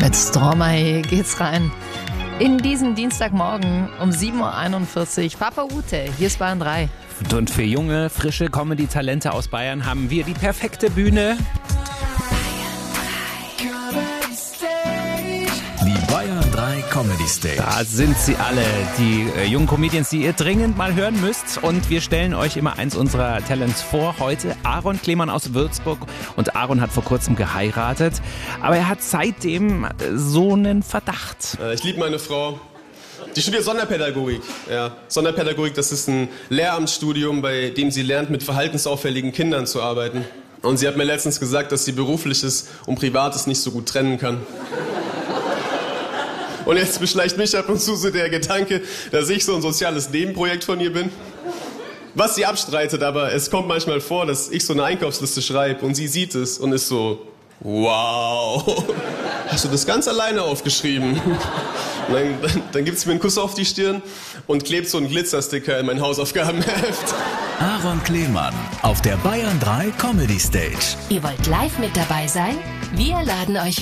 Mit Stromae geht's rein. In diesen Dienstagmorgen um 7.41 Uhr. Papa Ute, hier ist Bayern 3. Und für junge, frische Comedy-Talente aus Bayern haben wir die perfekte Bühne. Die Bayern 3 Comedy Stage. Da sind sie alle, die jungen Comedians, die ihr dringend mal hören müsst. Und wir stellen euch immer eins unserer Talents vor. Heute Aaron Klemann aus Würzburg. Und Aaron hat vor kurzem geheiratet. Aber er hat seitdem so einen Verdacht. Ich liebe meine Frau. Die studiert Sonderpädagogik. Ja, Sonderpädagogik, das ist ein Lehramtsstudium, bei dem sie lernt, mit verhaltensauffälligen Kindern zu arbeiten. Und sie hat mir letztens gesagt, dass sie Berufliches und Privates nicht so gut trennen kann. Und jetzt beschleicht mich ab und zu so der Gedanke, dass ich so ein soziales Nebenprojekt von ihr bin. Was sie abstreitet, aber es kommt manchmal vor, dass ich so eine Einkaufsliste schreibe und sie sieht es und ist so, wow, hast du das ganz alleine aufgeschrieben? Dann gibt sie mir einen Kuss auf die Stirn und klebt so einen Glitzersticker in mein Hausaufgabenheft. Aaron Klemann auf der Bayern 3 Comedy Stage. Ihr wollt live mit dabei sein? Wir laden euch